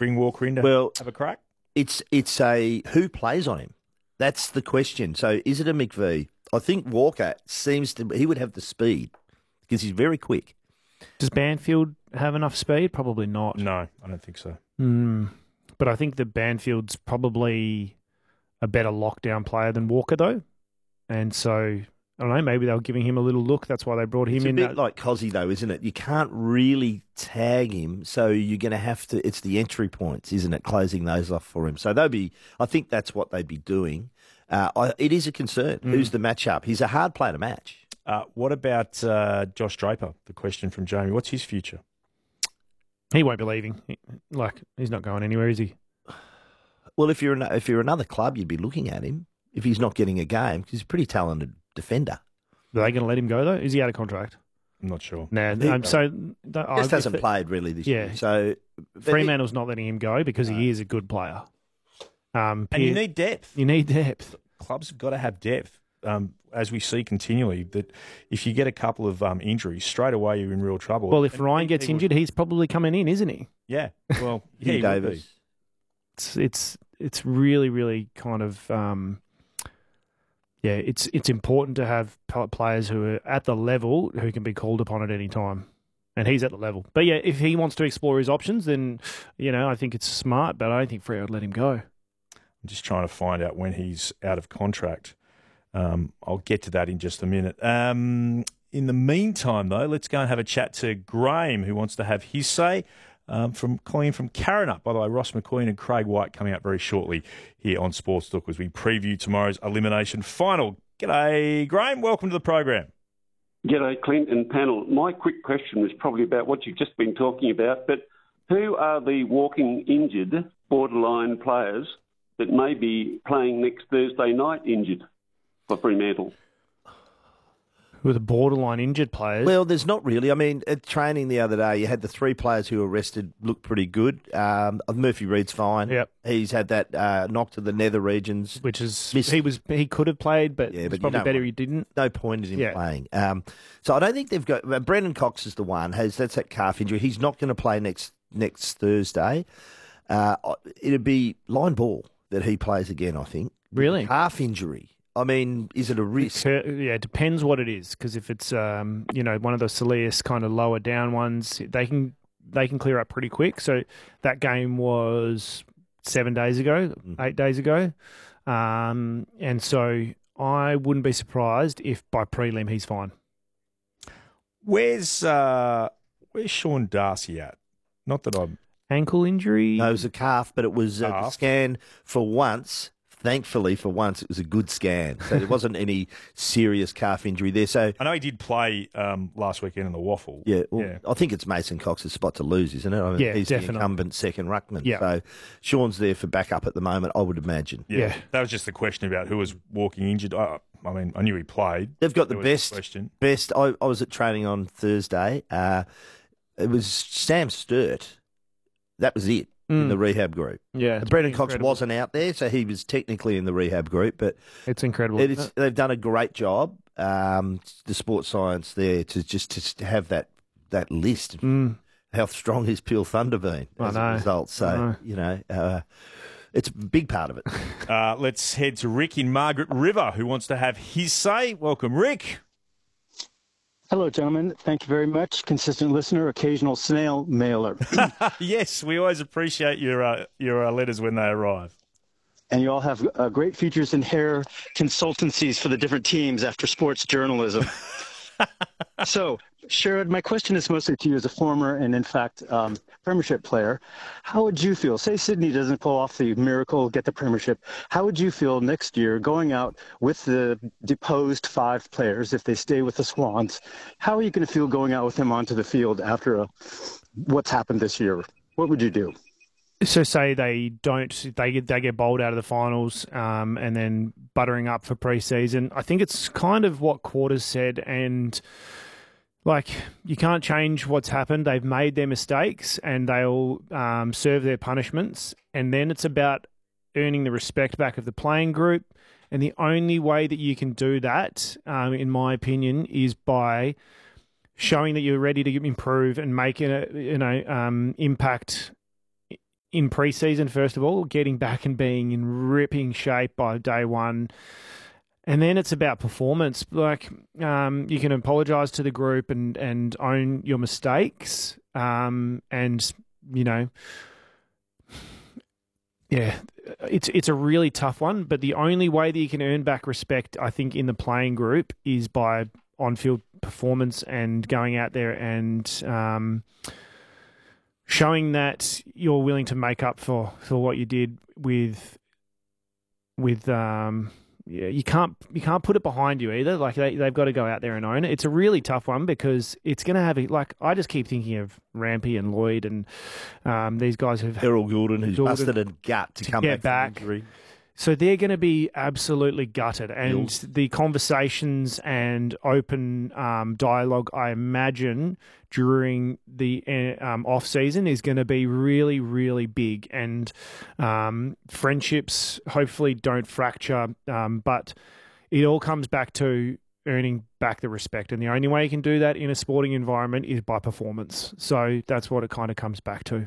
bring Walker in to have a crack? It's a who plays on him. That's the question. So is it a McVie? I think Walker he would have the speed because he's very quick. Does Banfield have enough speed? Probably not. No, I don't think so. But I think that Banfield's probably a better lockdown player than Walker, though. And so, I don't know, maybe they were giving him a little look. That's why they brought him in. It's a bit like Cozzy, though, isn't it? You can't really tag him, so you're going to have to... It's the entry points, isn't it, closing those off for him. So I think that's what they'd be doing. It is a concern. Who's the matchup? He's a hard player to match. What about Josh Draper? The question from Jamie. What's his future? He won't be leaving. He's not going anywhere, is he? Well, if you're another club, you'd be looking at him if he's not getting a game because he's a pretty talented defender. Are they going to let him go, though? Is he out of contract? I'm not sure. Just hasn't played really this year. So Fremantle's not letting him go because he is a good player. And you need depth. You need depth. Clubs have got to have depth. As we see continually, that if you get a couple of injuries, straight away you're in real trouble. Well, if Ryan gets injured, he's probably coming in, isn't he? Yeah. Well, he Davis. It's really, really kind of it's important to have players who are at the level who can be called upon at any time. And he's at the level. But yeah, if he wants to explore his options, then I think it's smart, but I don't think Freo would let him go. I'm just trying to find out when he's out of contract. I'll get to that in just a minute. In the meantime, though, let's go and have a chat to Graham, who wants to have his say. Calling in from Karrinyup. By the way, Ross McQueen and Craig White coming up very shortly here on Sports Talk as we preview tomorrow's elimination final. G'day, Graham. Welcome to the program. G'day, Clint and panel. My quick question was probably about what you've just been talking about, but who are the walking injured borderline players that may be playing next Thursday night injured for Fremantle? Who are the borderline injured players? Well, there's not really. I mean, at training the other day, you had the 3 players who were arrested look pretty good. Murphy Reed's fine. Yep. He's had that knock to the nether regions. Which is, he could have played, but it's probably better he didn't. No point in him playing. So I don't think they've got... Brendan Cox is the one. That's that calf injury. He's not going to play next Thursday. It'd be line ball that he plays again, I think. Really? Calf injury. I mean, is it a risk? It depends what it is. Because if it's one of the soleus kind of lower down ones, they can clear up pretty quick. So that game was 7 days ago, 8 days ago, and so I wouldn't be surprised if by prelim he's fine. Where's Sean Darcy at? Not that I'm ankle injury. No, it was a calf, but it was a scan for once. Thankfully, for once, it was a good scan. So there wasn't any serious calf injury there. So I know he did play last weekend in the Waffle. Yeah, I think it's Mason Cox's spot to lose, isn't it? I mean, he's definitely the incumbent second ruckman. Yeah. So Sean's there for backup at the moment, I would imagine. Yeah. That was just the question about who was walking injured. I knew he played. They've got the best. I was at training on Thursday. It was Sam Sturt. That was it. In the rehab group. Yeah. Brendan Cox wasn't out there, so he was technically in the rehab group, but it's incredible. They've done a great job, the sports science there, to have that list. How strong has Peel Thunder been as a result? So, it's a big part of it. Let's head to Rick in Margaret River, who wants to have his say. Welcome, Rick. Hello, gentlemen. Thank you very much. Consistent listener, occasional snail mailer. Yes, we always appreciate your letters when they arrive. And you all have great features in hair consultancies for the different teams after sports journalism. So, Sherrod, my question is mostly to you as a former and, in fact, Premiership player. How would you feel? Say Sydney doesn't pull off the miracle, get the Premiership. How would you feel next year going out with the deposed 5 players, if they stay with the Swans? How are you going to feel going out with them onto the field after what's happened this year? What would you do? So say they get bowled out of the finals and then buttering up for pre-season. I think it's kind of what Quarters said, and you can't change what's happened. They've made their mistakes and they'll serve their punishments, and then it's about earning the respect back of the playing group. And the only way that you can do that, in my opinion, is by showing that you're ready to improve and make an impact in pre-season, first of all, getting back and being in ripping shape by day one. And then it's about performance. Like, you can apologise to the group and own your mistakes. And, you know, yeah, it's a really tough one. But the only way that you can earn back respect, I think, in the playing group is by on-field performance and going out there and showing that you're willing to make up for what you did with yeah, you can't put it behind you either. Like they've got to go out there and own it. It's a really tough one because it's going to have I just keep thinking of Rampy and Lloyd and these guys who've Errol Goulden, who's busted a gut to come back from injury. So they're going to be absolutely gutted. And the conversations and open dialogue, I imagine, during the off-season is going to be really, really big. And friendships hopefully don't fracture, but it all comes back to earning back the respect. And the only way you can do that in a sporting environment is by performance. So that's what it kind of comes back to.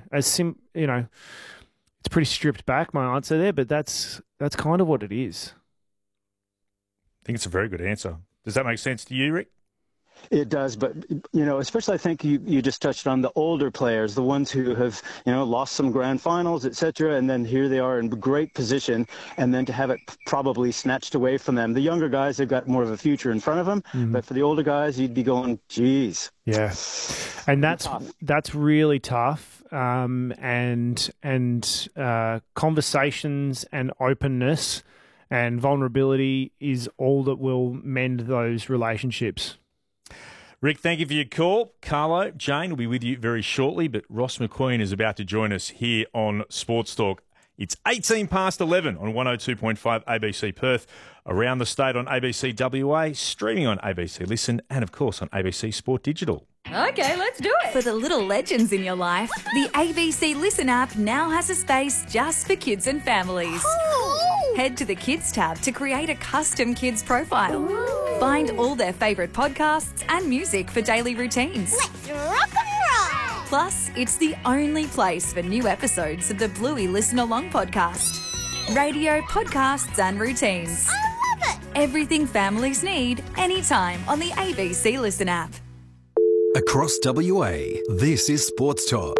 It's pretty stripped back, my answer there, but that's kind of what it is. I think it's a very good answer. Does that make sense to you, Rick? It does, but, especially I think you just touched on the older players, the ones who have, lost some grand finals, et cetera, and then here they are in great position, and then to have it probably snatched away from them. The younger guys, they've got more of a future in front of them, but for the older guys, you'd be going, geez. Yeah, and that's really tough. And conversations and openness and vulnerability is all that will mend those relationships. Rick, thank you for your call. Carlo, Jane will be with you very shortly, but Ross McQueen is about to join us here on Sports Talk. It's 18 past 11 on 102.5 ABC Perth, around the state on ABC WA, streaming on ABC Listen, and of course on ABC Sport Digital. Okay, let's do it. For the little legends in your life, the ABC Listen app now has a space just for kids and families. Ooh. Head to the Kids tab to create a custom kids profile. Ooh. Find all their favourite podcasts and music for daily routines. Let's rock and roll! Plus, it's the only place for new episodes of the Bluey Listen Along podcast. Radio, podcasts and routines. I love it! Everything families need, anytime on the ABC Listen app. Across WA, this is Sports Talk.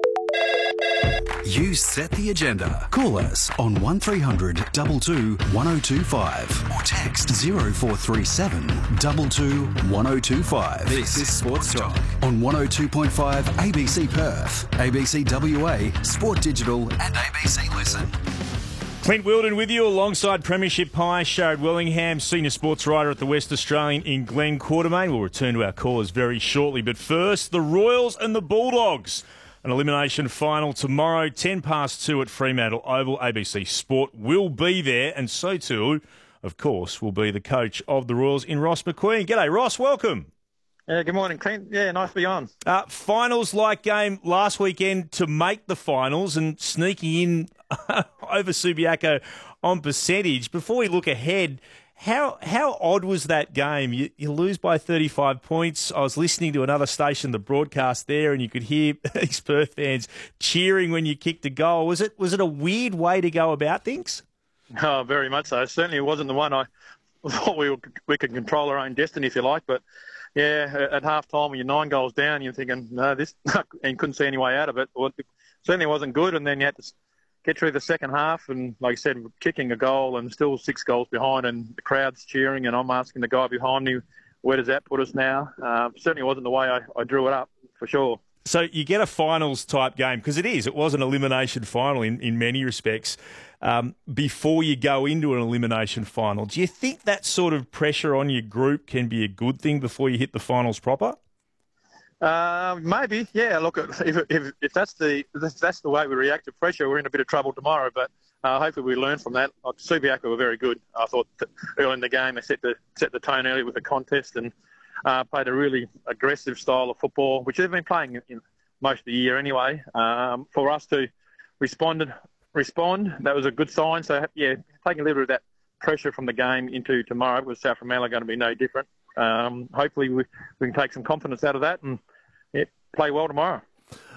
You set the agenda. Call us on 1300 22 1025 or text 0437 22 1025. This is Sports Talk on 102.5 ABC Perth, ABC WA, Sport Digital and ABC Listen. Clint Wilden with you alongside Premiership Pie, Sharad Wellingham, senior sports writer at the West Australian in Glen Quartermain. We'll return to our callers very shortly. But first, the Royals and the Bulldogs. An elimination final tomorrow, 10 past 2 at Fremantle Oval. ABC Sport will be there, and so too, of course, will be the coach of the Royals in Ross McQueen. G'day, Ross. Welcome. Good morning, Clint. Yeah, nice to be on. Finals-like game last weekend to make the finals and sneaking in over Subiaco on percentage. Before we look ahead, how odd was that game? You lose by 35 points. I was listening to another station, the broadcast there, and you could hear these Perth fans cheering when you kicked a goal. Was it a weird way to go about things? Oh, very much so. Certainly it wasn't the one I thought we could control our own destiny, if you like, but yeah, at half-time when you're 9 goals down, you're thinking, no, this, and couldn't see any way out of it. Well, it certainly wasn't good, and then you had to get through the second half, and like I said, kicking a goal and still 6 goals behind, and the crowd's cheering, and I'm asking the guy behind me, where does that put us now? Certainly wasn't the way I drew it up, for sure. So you get a finals-type game, because it was an elimination final in many respects, before you go into an elimination final. Do you think that sort of pressure on your group can be a good thing before you hit the finals proper? Maybe, yeah. Look, if that's the way we react to pressure, we're in a bit of trouble tomorrow. But hopefully we learn from that. Subiaco were very good. I thought that early in the game they set the tone early with the contest and played a really aggressive style of football, which they've been playing in most of the year anyway. For us to respond, that was a good sign. So yeah, taking a little bit of that pressure from the game into tomorrow, with South Fremantle going to be no different. Hopefully we can take some confidence out of that and play well tomorrow.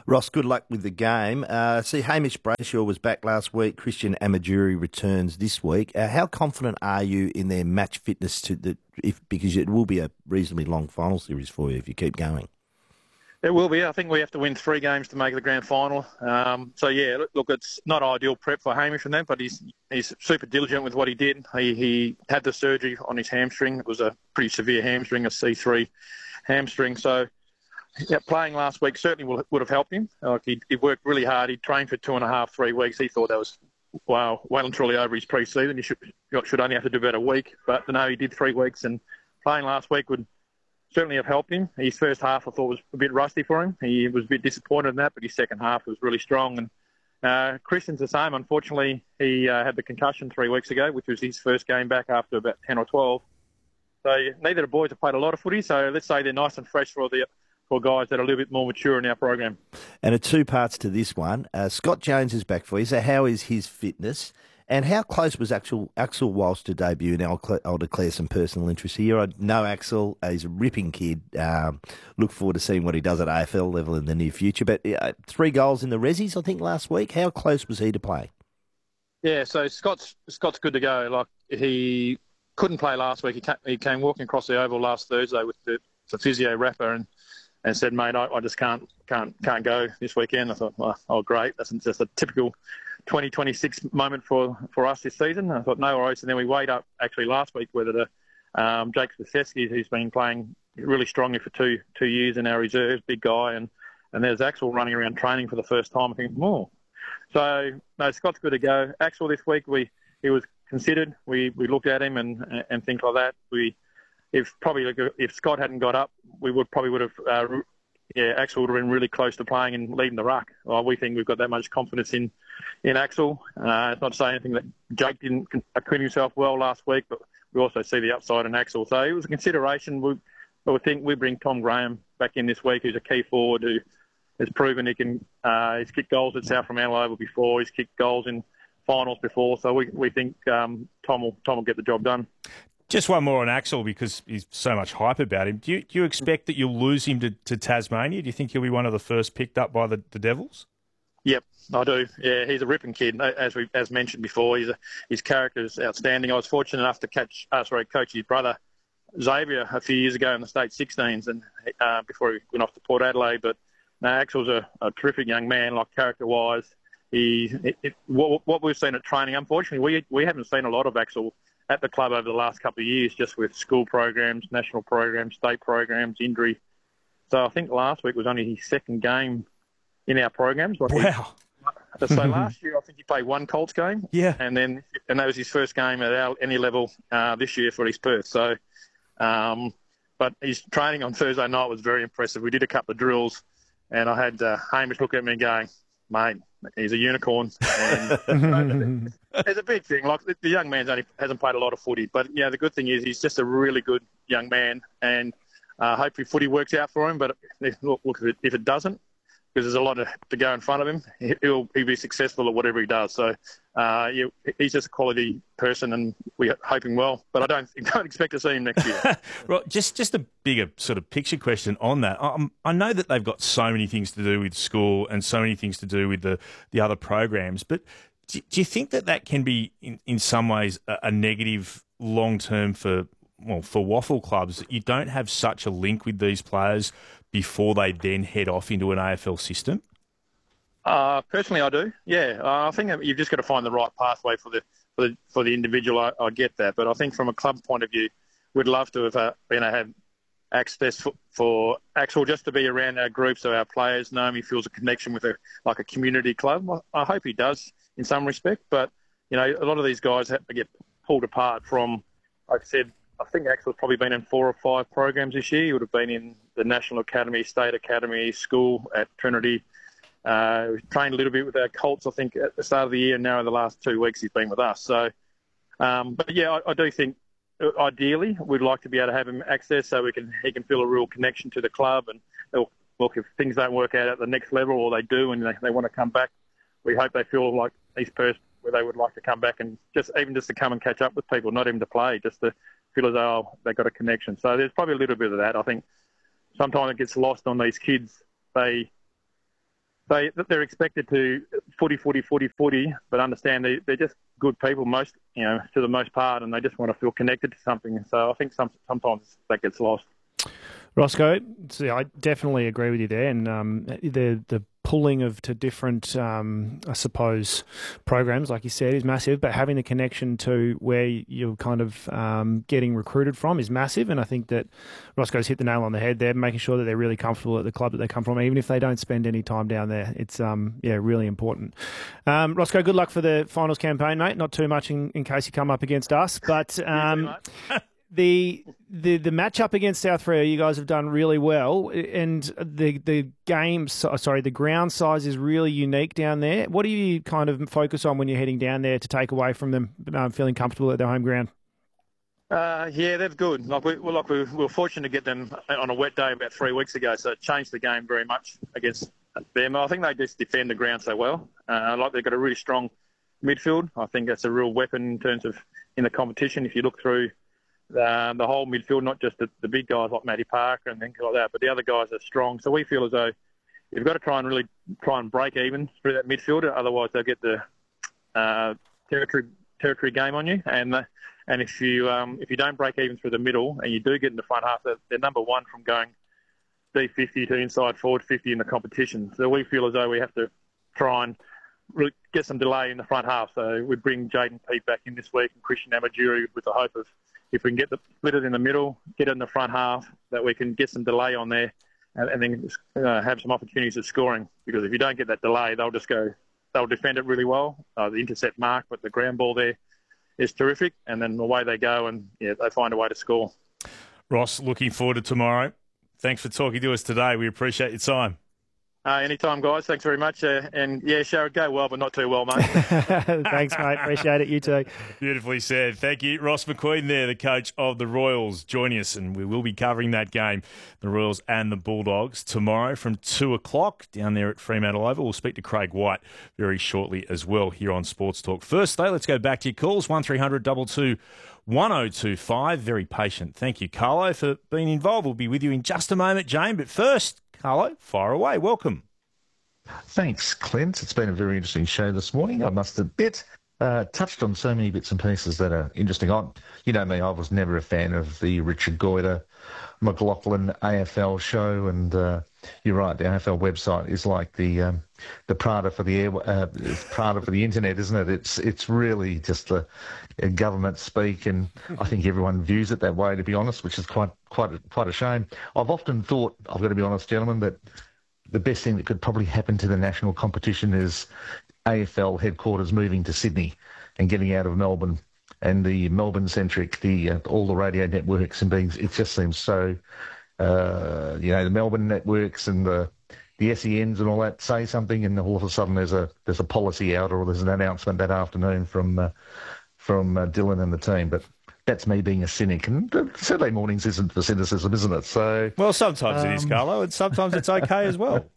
Ross, good luck with the game. See, Hamish Brayshaw was back last week. Christian Amajuri returns this week. How confident are you in their match fitness because it will be a reasonably long final series for you if you keep going? It will be. I think we have to win 3 games to make the grand final. So, yeah, look, it's not ideal prep for Hamish and them, but he's super diligent with what he did. He had the surgery on his hamstring. It was a pretty severe hamstring, a C3 hamstring. So, yeah, playing last week certainly would have helped him. Like he worked really hard. He trained for 2.5, 3 weeks. He thought that was, well and truly over his pre-season. He should only have to do about a week. But, no, he did 3 weeks, and playing last week would certainly have helped him. His first half, I thought, was a bit rusty for him. He was a bit disappointed in that, but his second half was really strong. And Christian's the same. Unfortunately, he had the concussion 3 weeks ago, which was his first game back after about 10 or 12. So neither of the boys have played a lot of footy, so let's say they're nice and fresh for guys that are a little bit more mature in our program. And 2 parts to this one. Scott Jones is back for you, so how is his fitness? And how close was Axel Walsh to debut? And I'll declare some personal interest here. I know Axel. He's a ripping kid. Look forward to seeing what he does at AFL level in the near future. But 3 goals in the Rezzies, I think, last week. How close was he to play? Yeah, so Scott's good to go. Like, he couldn't play last week. He came walking across the oval last Thursday with the physio wrapper and said, mate, I just can't go this weekend. I thought, oh, great. That's just a typical 2026 moment for us this season. I thought, no worries. And then we weighed up actually last week whether Jake Stasevsky, who's been playing really strongly for two years in our reserves, big guy, and there's Axel running around training for the first time. I think, So, no, Scott's good to go. Axel this week, he was considered. We looked at him and things like that. If Scott hadn't got up, we would have Axel would have been really close to playing and leading the ruck. We think we've got that much confidence in Axel. It's not to say anything that Jake didn't acquit himself well last week, but we also see the upside in Axel. So it was a consideration. We think we bring Tom Graham back in this week, who's a key forward who has proven he can. He's kicked goals at South Fremantle Oval before. He's kicked goals in finals before. So we think Tom will get the job done. Just one more on Axel because he's so much hype about him. Do you expect that you'll lose him to Tasmania? Do you think he'll be one of the first picked up by the Devils? Yep, I do. Yeah, he's a ripping kid. As mentioned before, his character is outstanding. I was fortunate enough to coach his brother Xavier a few years ago in the state 16s, and before he went off to Port Adelaide. But Axel's a terrific young man, like character-wise. What we've seen at training, unfortunately, we haven't seen a lot of Axel at the club over the last couple of years, just with school programs, national programs, state programs, injury. So I think last week was only his second game in our programs. Wow. So last year I think he played 1 Colts game. Yeah. And that was his first game at any level this year for East Perth. So, but his training on Thursday night was very impressive. We did a couple of drills and I had Hamish look at me going, mate, he's a unicorn. And it's a big thing. Like the young man hasn't played a lot of footy, but the good thing is he's just a really good young man, and hopefully footy works out for him. But look, if it doesn't, because there's a lot to go in front of him, he'll be successful at whatever he does. So he's just a quality person, and we're hoping well. But I don't expect to see him next year. Right, just a bigger sort of picture question on that. I know that they've got so many things to do with school and so many things to do with the other programs, but do you think that can be in some ways a negative long term for waffle clubs, that you don't have such a link with these players before they then head off into an AFL system? Personally, I do. Yeah, I think you've just got to find the right pathway for the individual. I get that, but I think from a club point of view, we'd love to have access for Axel just to be around our group, so our players know him. He feels a connection with a community club. I hope he does in some respect, but a lot of these guys have to get pulled apart from. Like I said, I think Axel's probably been in 4 or 5 programs this year. He would have been in the National Academy, State Academy, school at Trinity. We trained a little bit with our Colts, I think, at the start of the year, and now in the last 2 weeks he's been with us. So, but yeah, I do think ideally we'd like to be able to have him access so he can feel a real connection to the club. And look, if things don't work out at the next level, or they do and they want to come back, we hope they feel like East Perth, where they would like to come back and just to come and catch up with people, not even to play, just to feel as though they've got a connection. So there's probably a little bit of that. I think sometimes it gets lost on these kids. They they're expected to footy, but understand they're just good people to the most part, and they just want to feel connected to something. So I think sometimes that gets lost. Roscoe, see, I definitely agree with you there, and the pulling to different, I suppose, programs, like you said, is massive, but having the connection to where you're kind of getting recruited from is massive, and I think that Roscoe's hit the nail on the head there, making sure that they're really comfortable at the club that they come from, even if they don't spend any time down there. It's really important. Roscoe, good luck for the finals campaign, mate. Not too much in case you come up against us, but... The matchup against South Freo, you guys have done really well, and the ground size is really unique down there. What do you kind of focus on when you're heading down there to take away from them feeling comfortable at their home ground? Yeah, that's good. We were fortunate to get them on a wet day about 3 weeks ago, so it changed the game very much against them. I think they just defend the ground so well. They've got a really strong midfield. I think that's a real weapon in terms of in the competition. If you look through the whole midfield, not just the big guys like Matty Parker and things like that, but the other guys are strong. So we feel as though you've got to try and break even through that midfield, otherwise they'll get the territory game on you. And if you don't break even through the middle and you do get in the front half, they're number one from going deep 50 to inside forward 50 in the competition. So we feel as though we have to try and really get some delay in the front half. So we bring Jaden Pete back in this week and Christian Amajuri with the hope of, if we can get split it in the middle, get it in the front half, that we can get some delay on there and then have some opportunities of scoring. Because if you don't get that delay, they'll defend it really well. The intercept mark, but the ground ball there is terrific. And then away they go and they find a way to score. Ross, looking forward to tomorrow. Thanks for talking to us today. We appreciate your time. Anytime, guys. Thanks very much. Sherrod, go well, but not too well, mate. Thanks, mate. Appreciate it. You too. Beautifully said. Thank you. Ross McQueen there, the coach of the Royals, joining us, and we will be covering that game, the Royals and the Bulldogs, tomorrow from 2 o'clock down there at Fremantle Oval. We'll speak to Craig White very shortly as well here on Sports Talk. First, though, let's go back to your calls, 1300 22 1025. Very patient. Thank you, Carlo, for being involved. We'll be with you in just a moment, Jane. But first, Carlo, fire away. Welcome. Thanks, Clint. It's been a very interesting show this morning, I must admit. Touched on so many bits and pieces that are interesting. You know me, I was never a fan of the Richard Goyder, McLaughlin AFL show, and you're right, the AFL website is like the Prada for the Prada for the internet, isn't it? It's really just a government speak, and I think everyone views it that way, to be honest, which is quite a shame. I've often thought, I've got to be honest, gentlemen, that the best thing that could probably happen to the national competition is AFL headquarters moving to Sydney and getting out of Melbourne, and the Melbourne-centric, all the radio networks and things. It just seems so, the Melbourne networks and the SENs and all that say something, and all of a sudden there's a policy out or there's an announcement that afternoon from Dylan and the team. But that's me being a cynic, and Saturday mornings isn't for cynicism, isn't it? So, well, sometimes it is, Carlo, and sometimes it's okay as well.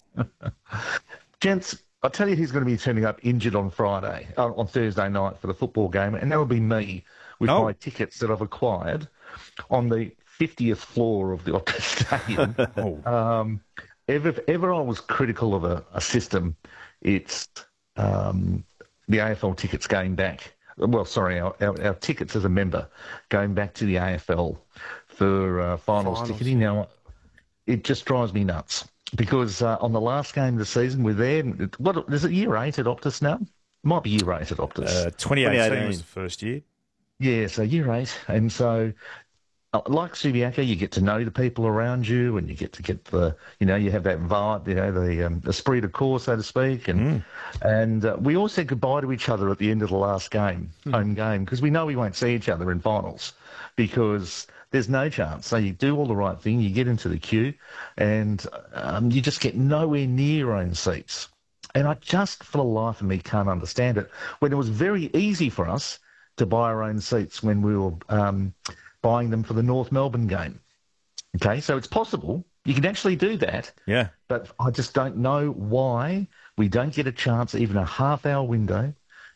Gents, I'll tell you who's going to be turning up injured on Thursday night for the football game, and that will be me with my tickets that I've acquired on the 50th floor of the Optus Stadium. Ever I was critical of a system, it's the AFL tickets going back. Well, sorry, our tickets as a member going back to the AFL for finals ticketing. Now, it just drives me nuts because on the last game of the season, we're there. What is it, year 8 at Optus now? It might be year 8 at Optus. 2018 was the first year. Yeah, so year 8. And so, like Subiaco, you get to know the people around you, and you get the, you have that vibe, the esprit de corps, so to speak. And we all said goodbye to each other at the end of the last game, home game, because we know we won't see each other in finals because there's no chance. So you do all the right thing, you get into the queue, and you just get nowhere near your own seats. And I just, for the life of me, can't understand it. When it was very easy for us to buy our own seats when we were buying them for the North Melbourne game. Okay, so it's possible. You can actually do that. Yeah. But I just don't know why we don't get a chance, even a half-hour window,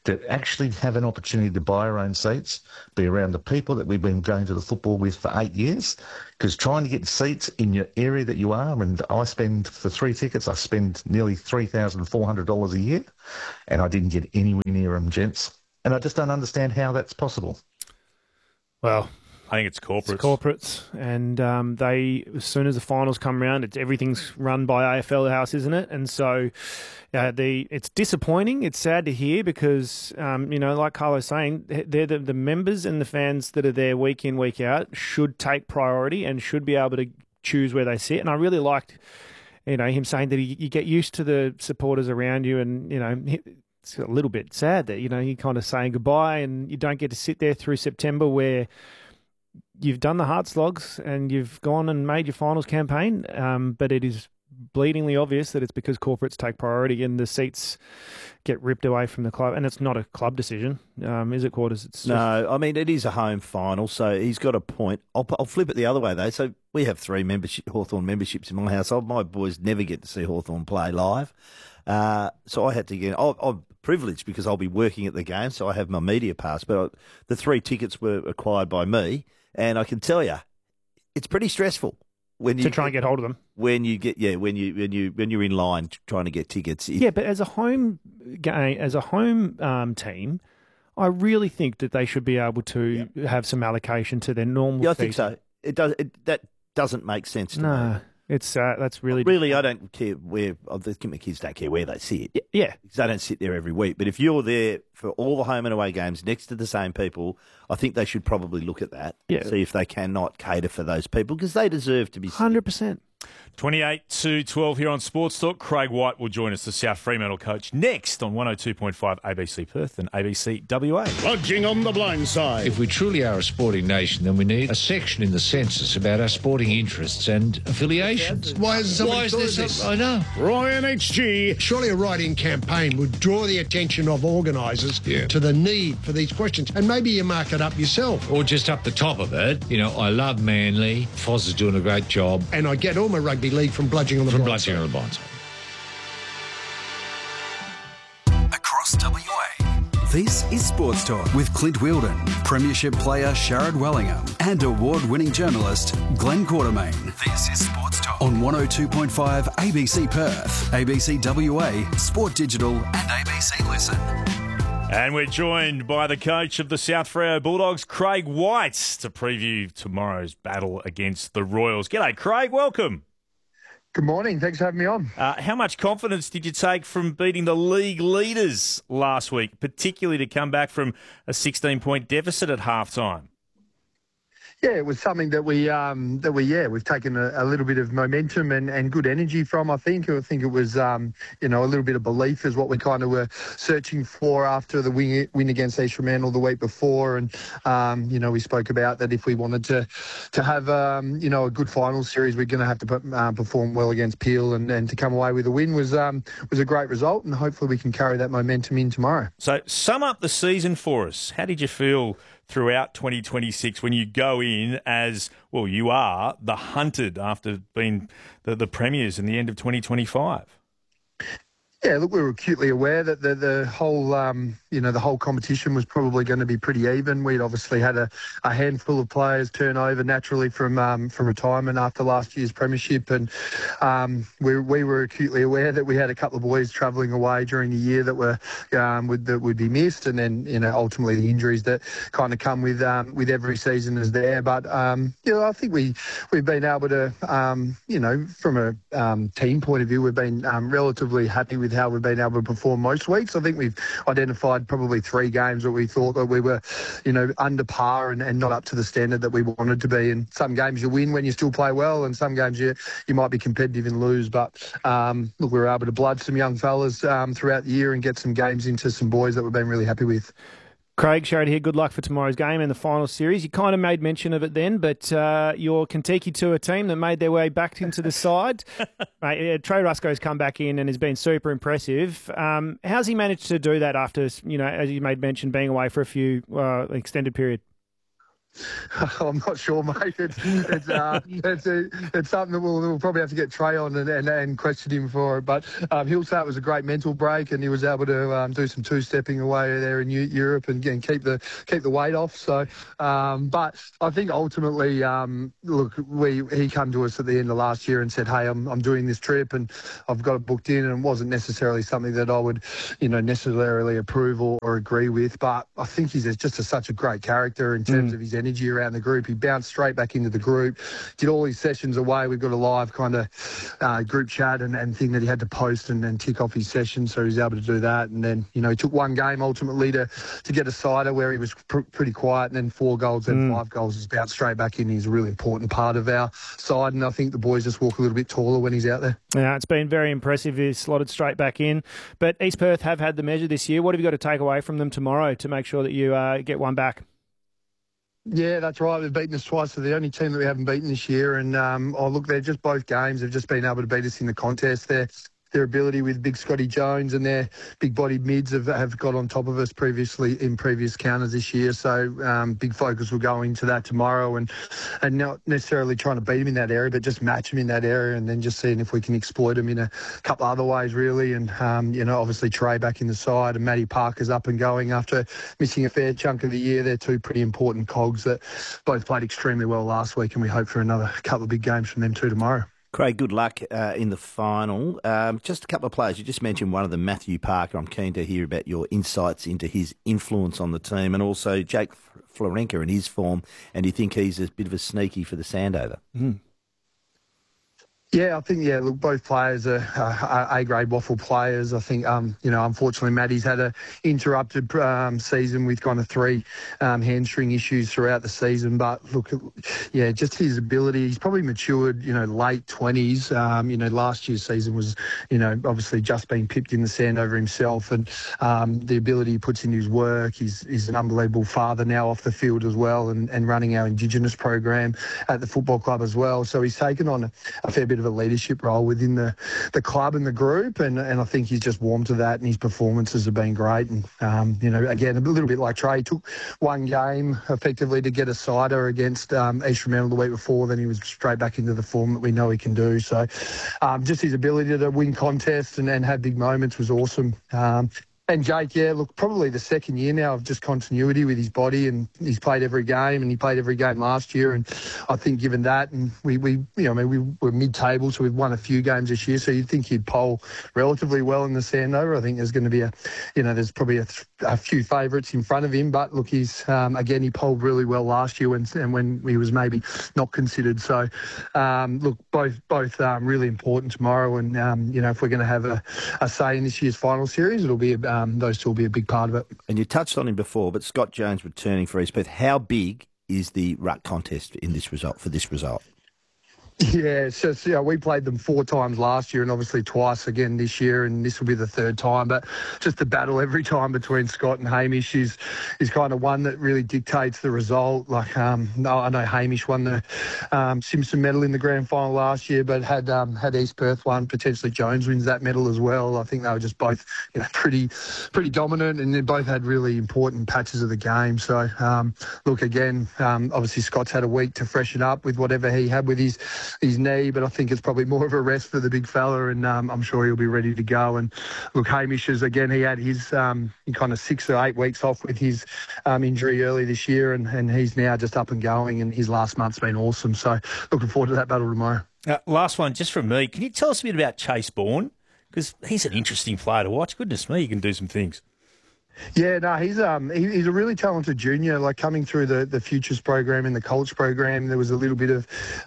to actually have an opportunity to buy our own seats, be around the people that we've been going to the football with for 8 years, because trying to get seats in your area that you are, and I spend, for 3 tickets, I spend nearly $3,400 a year, and I didn't get anywhere near them, gents. And I just don't understand how that's possible. Well, I think it's corporates. It's corporates, and they, as soon as the finals come around, everything's run by AFL House, isn't it? And so it's disappointing. It's sad to hear because, like Carlo's saying, they're the members and the fans that are there week in, week out should take priority and should be able to choose where they sit. And I really liked, him saying that you get used to the supporters around you, and, it's a little bit sad that, you're kind of saying goodbye and you don't get to sit there through September where you've done the hard slogs and you've gone and made your finals campaign, but it is bleedingly obvious that it's because corporates take priority and the seats get ripped away from the club. And it's not a club decision, is it, Quarters? No, I mean, it is a home final, so he's got a point. I'll flip it the other way, though. So we have 3 Hawthorn memberships in my household. My boys never get to see Hawthorn play live. So I had to get... I'm privileged because I'll be working at the game, so I have my media pass. But the 3 tickets were acquired by me, and I can tell you, it's pretty stressful when you try and get hold of them. When you're in line trying to get tickets. But as a home team, I really think that they should be able to have some allocation to their normal. Yeah, I think so. That doesn't make sense to me. It's that's really I don't care where. My kids don't care where they sit. Yeah, because they don't sit there every week. But if you're there for all the home and away games next to the same people, I think they should probably look at that. Yeah. See if they cannot cater for those people because they deserve to be 100%. 28-12 here on Sports Talk. Craig White will join us, the South Fremantle coach, next on 102.5 ABC Perth and ABC WA. Lodging on the blind side. If we truly are a sporting nation, then we need a section in the census about our sporting interests and affiliations. Why is this? I know. Ryan HG. Surely a write-in campaign would draw the attention of organisers to the need for these questions, and maybe you mark it up yourself. Or just up the top of it, I love Manly. Foz is doing a great job. And I get all my rugby league from Bludging on the Blind Side. Across WA. This is Sports Talk with Clint Wheeldon, Premiership player Sharad Wellingham, and award-winning journalist Glenn Quartermain. This is Sports Talk on 102.5 ABC Perth, ABC WA, Sport Digital, and ABC Listen. And we're joined by the coach of the South Freo Bulldogs, Craig White, to preview tomorrow's battle against the Royals. G'day, Craig. Welcome. Good morning. Thanks for having me on. How much confidence did you take from beating the league leaders last week, particularly to come back from a 16-point deficit at halftime? Yeah, it was something that we've taken a little bit of momentum and good energy from. I think it was a little bit of belief is what we kind of were searching for after the win against East Fremantle the week before, and we spoke about that if we wanted to have a good final series, we're going to have to perform well against Peel, and to come away with a win was a great result, and hopefully we can carry that momentum in tomorrow. So sum up the season for us. How did you feel throughout 2026 when you go in as, well, you are the hunted after being the premiers in the end of 2025? Yeah, look, we were acutely aware that the whole competition was probably going to be pretty even. We'd obviously had a handful of players turn over naturally from retirement after last year's premiership, and we were acutely aware that we had a couple of boys travelling away during the year that would be missed, and then ultimately the injuries that kind of come with every season is there. But I think we've been able to from a team point of view, we've been relatively happy with how we've been able to perform most weeks. I think we've identified probably 3 games where we thought that we were, under par and not up to the standard that we wanted to be. And some games you win when you still play well, and some games you might be competitive and lose. But look, we were able to blood some young fellas throughout the year and get some games into some boys that we've been really happy with. Craig, Sharad here. Good luck for tomorrow's game and the final series. You kind of made mention of it then, but your Kentucky Tour team that made their way back into the side, Trey Rusco's come back in and has been super impressive. How's he managed to do that after, as you made mention, being away for a few extended period? I'm not sure, mate. It's something that we'll probably have to get Trey on and question him for. But he'll say it was a great mental break, and he was able to do some two-stepping away there in Europe and keep the weight off. So, but I think ultimately, look, he came to us at the end of last year and said, "Hey, I'm doing this trip and I've got it booked in," and it wasn't necessarily something that I would, necessarily approve or agree with. But I think he's just such a great character in terms of his energy around the group. He bounced straight back into the group, did all his sessions away. We've got a live kind of group chat and thing that he had to post and tick off his session, so he was able to do that. And then, he took one game ultimately to get a cider where he was pretty quiet, and then 4 goals and 5 goals. He's bounced straight back in. He's a really important part of our side, and I think the boys just walk a little bit taller when he's out there. Yeah, it's been very impressive. He's slotted straight back in. But East Perth have had the measure this year. What have you got to take away from them tomorrow to make sure that you get one back? Yeah, that's right. They've beaten us twice. They're the only team that we haven't beaten this year. And, look, they're just both games. They've just been able to beat us in the contest. Their ability with Big Scotty Jones and their big-bodied mids have got on top of us previously in previous counters this year. So big focus will go into that tomorrow and not necessarily trying to beat them in that area, but just match them in that area and then just seeing if we can exploit them in a couple other ways, really. And, obviously Trey back in the side and Matty Parker's up and going after missing a fair chunk of the year. They're 2 pretty important cogs that both played extremely well last week, and we hope for another couple of big games from them too tomorrow. Craig, good luck in the final. Just a couple of players. You just mentioned one of them, Matthew Parker. I'm keen to hear about your insights into his influence on the team, and also Jake Florenka and his form. And do you think he's a bit of a sneaky for the Sandover? Yeah, I think, look, both players are A-grade waffle players. I think, unfortunately, Matty's had an interrupted season with kind of 3 hamstring issues throughout the season. But, look, just his ability. He's probably matured, late 20s. Last year's season was, obviously just been pipped in the Sandover himself. And the ability he puts into his work. He's an unbelievable father now off the field as well and running our Indigenous program at the football club as well. So he's taken on a fair bit of a leadership role within the club and the group, and I think he's just warmed to that, and his performances have been great. And again, a little bit like Trey, took one game effectively to get a cider against East Fremantle the week before, then he was straight back into the form that we know he can do. So just his ability to win contests and have big moments was awesome. And Jake, probably the second year now of just continuity with his body, and he's played every game, and he played every game last year. And I think given that, and we were mid-table, so we've won a few games this year, so you'd think he'd poll relatively well in the Sandover. I think there's going to be there's probably a few favourites in front of him, but look, he's again, he polled really well last year when he was maybe not considered. So look, both really important tomorrow, and if we're going to have a say in this year's final series, it'll be those 2 will be a big part of it. And you touched on him before, but Scott Jones returning for East Perth. How big is the ruck contest in this result? Yeah, it's just, we played them 4 times last year and obviously twice again this year, and this will be the 3rd time. But just the battle every time between Scott and Hamish is kind of one that really dictates the result. Like, I know Hamish won the Simpson medal in the grand final last year, but had East Perth won, potentially Jones wins that medal as well. I think they were just both pretty dominant, and they both had really important patches of the game. So, look, again, obviously Scott's had a week to freshen up with whatever he had with his knee, but I think it's probably more of a rest for the big fella, and I'm sure he'll be ready to go. And look, Hamish is, again, he had his kind of 6 or 8 weeks off with his injury early this year, and he's now just up and going, and his last month's been awesome. So looking forward to that battle tomorrow. Last one, just from me. Can you tell us a bit about Chase Bourne? Because he's an interesting player to watch. Goodness me, he can do some things. Yeah, no, he's a really talented junior. Like, coming through the Futures program and the Colts program, there was a little bit of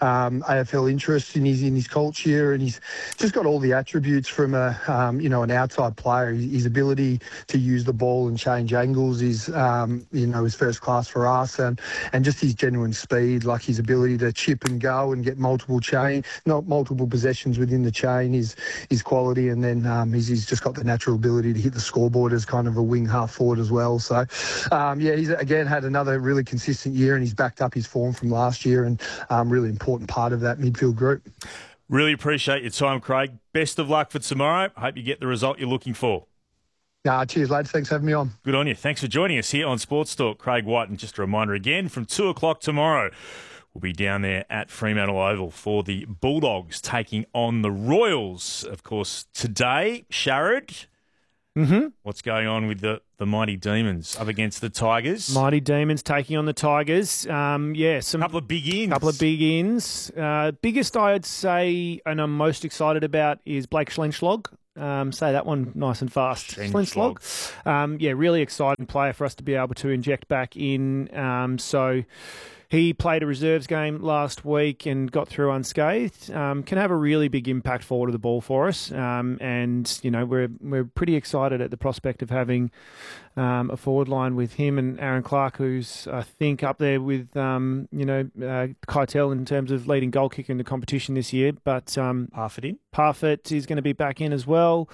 AFL interest in his Colts year, and he's just got all the attributes from an outside player. His ability to use the ball and change angles is is first class for us, and just his genuine speed, like his ability to chip and go and get multiple possessions within the chain is quality, and then he's just got the natural ability to hit the scoreboard as kind of a wing half forward as well. So, he's again had another really consistent year, and he's backed up his form from last year, and really important part of that midfield group. Really appreciate your time, Craig. Best of luck for tomorrow. Hope you get the result you're looking for. Cheers, lads. Thanks for having me on. Good on you. Thanks for joining us here on Sports Talk. Craig White, and just a reminder again, from 2 o'clock tomorrow, we'll be down there at Fremantle Oval for the Bulldogs taking on the Royals. Of course, today, Sharad, what's going on with the Mighty Demons up against the Tigers? Mighty Demons taking on the Tigers. Some couple of big ins. Biggest I'd say, and I'm most excited about, is Blake Schlenschlog. Say that one nice and fast. Schlenschlog. Really exciting player for us to be able to inject back in. So he played a reserves game last week and got through unscathed. Can have a really big impact forward of the ball for us. We're pretty excited at the prospect of having a forward line with him and Aaron Clark, who's, I think, up there with, Keitel in terms of leading goal kicker in the competition this year. But Parfitt is going to be back in as well.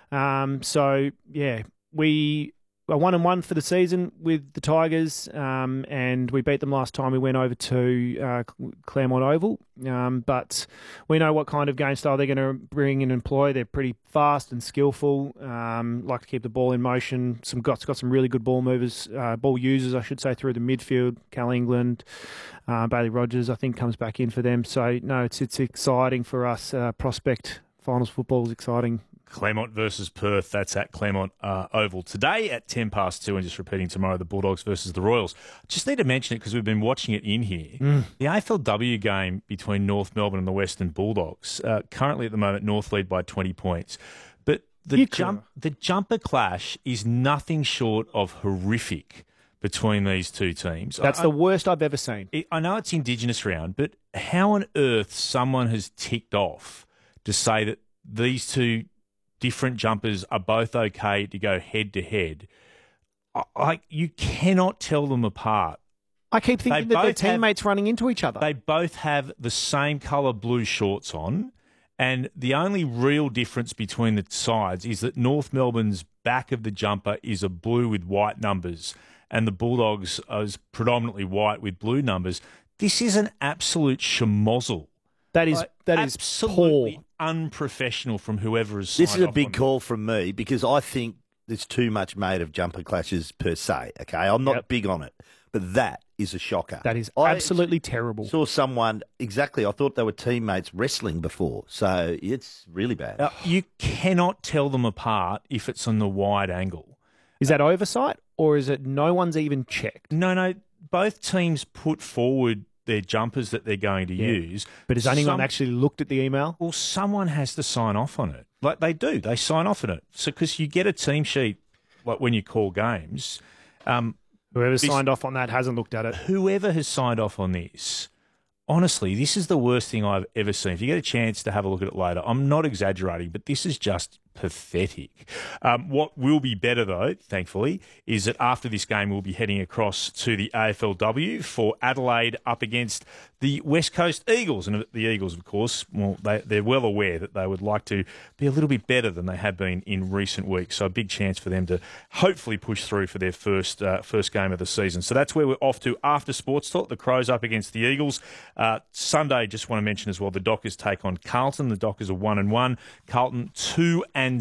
We are 1-1 for the season with the Tigers, and we beat them last time we went over to Claremont Oval. But we know what kind of game style they're going to bring and employ. They're pretty fast and skillful, like to keep the ball in motion. Got some really good ball users, I should say, through the midfield. Cal England, Bailey Rogers, I think, comes back in for them. So, no, it's exciting for us. Prospect finals football is exciting. Claremont versus Perth. That's at Claremont Oval today at 2:10. And just repeating tomorrow, the Bulldogs versus the Royals. Just need to mention it because we've been watching it in here. The AFLW game between North Melbourne and the Western Bulldogs. Currently at the moment, North lead by 20 points. But the jumper clash is nothing short of horrific between these two teams. That's the worst I've ever seen. I know it's Indigenous round, but how on earth someone has ticked off to say that these two different jumpers are both okay to go head-to-head. You cannot tell them apart. I keep thinking that their teammates running into each other. They both have the same colour blue shorts on, and the only real difference between the sides is that North Melbourne's back of the jumper is a blue with white numbers, and the Bulldogs is predominantly white with blue numbers. This is an absolute schmozzle. That is absolutely poor. Unprofessional from whoever is signed This is a off big on call from me because I think there's too much made of jumper clashes per se. Okay, I'm not big on it, but that is a shocker. That is absolutely terrible. Saw someone I thought they were teammates wrestling before, so it's really bad. You cannot tell them apart if it's on the wide angle. Is that oversight or is it no one's even checked? No. Both teams put forward their jumpers that they're going to use. But has anyone actually looked at the email? Well, someone has to sign off on it. Like they do. They sign off on it. So because you get a team sheet like when you call games. Whoever signed off on that hasn't looked at it. Whoever has signed off on this, honestly, this is the worst thing I've ever seen. If you get a chance to have a look at it later, I'm not exaggerating, but this is just pathetic. What will be better, though, thankfully, is that after this game, we'll be heading across to the AFLW for Adelaide up against the West Coast Eagles. And the Eagles, of course, well, they're well aware that they would like to be a little bit better than they have been in recent weeks. So a big chance for them to hopefully push through for their first game of the season. So that's where we're off to after Sports Talk. The Crows up against the Eagles. Sunday, just want to mention as well, the Dockers take on Carlton. The Dockers are 1-1. Carlton 2-0.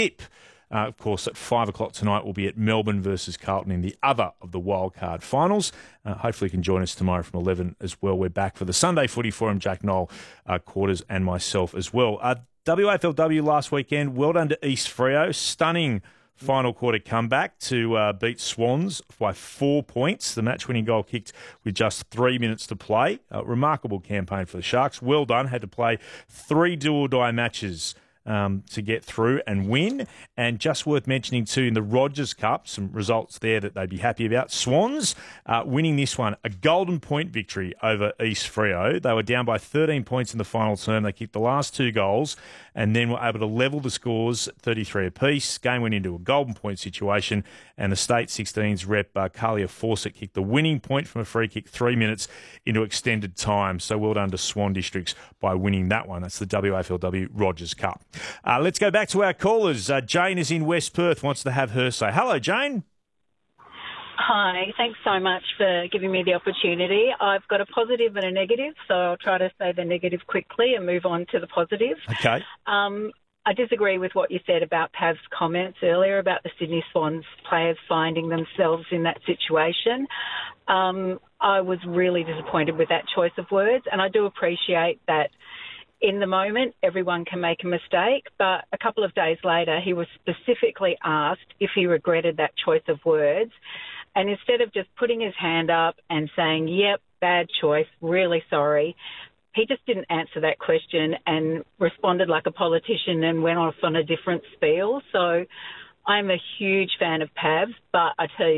Of course, at 5 o'clock tonight, we'll be at Melbourne versus Carlton in the other of the wildcard finals. Hopefully you can join us tomorrow from 11 as well. We're back for the Sunday Footy Forum. Jack Knoll, Quarters, and myself as well. WAFLW last weekend, well done to East Freo. Stunning final quarter comeback to beat Swans by 4 points. The match-winning goal kicked with just 3 minutes to play. Remarkable campaign for the Sharks. Well done. Had to play 3 do-or-die matches to get through and win. And just worth mentioning too, in the Rogers Cup, some results there that they'd be happy about. Swans winning this one, a golden point victory over East Freo. They were down by 13 points in the final term. They kicked the last 2 goals and then were able to level the scores 33 apiece. Game went into a golden point situation, and the State 16's rep, Kalia Fawcett, kicked the winning point from a free kick 3 minutes into extended time. So well done to Swan Districts by winning that one. That's the WAFLW Rogers Cup. Let's go back to our callers. Jane is in West Perth, wants to have her say. Hello, Jane. Hi, thanks so much for giving me the opportunity. I've got a positive and a negative, so I'll try to say the negative quickly and move on to the positive. Okay. I disagree with what you said about Pav's comments earlier about the Sydney Swans players finding themselves in that situation. I was really disappointed with that choice of words, and I do appreciate that in the moment everyone can make a mistake, but a couple of days later he was specifically asked if he regretted that choice of words, and instead of just putting his hand up and saying, yep, bad choice, really sorry, he just didn't answer that question and responded like a politician and went off on a different spiel. So I'm a huge fan of Pavs, but I tell you,